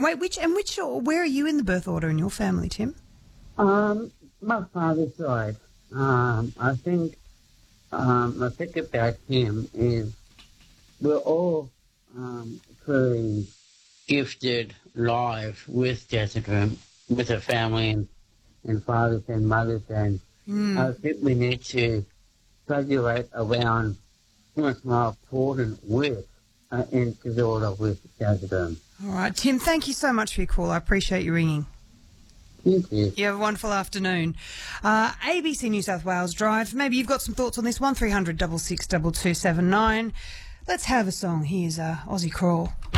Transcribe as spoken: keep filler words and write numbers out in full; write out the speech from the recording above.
Wait, which and which? Where are you in the birth order in your family, Tim? Um, my father's side. Um, I think. Um, I think about him is we're all um, pretty gifted lives with Down syndrome, with a family and, and fathers and mothers, and Mm. I think we need to graduate around how much more important with uh, in disorder with Down syndrome. All right, Tim, thank you so much for your call. I appreciate you ringing. Thank you. You have a wonderful afternoon. Uh, A B C New South Wales Drive. Maybe you've got some thoughts on this. one three hundred six six two two seven nine. Let's have a song. Here's uh, Aussie Crawl.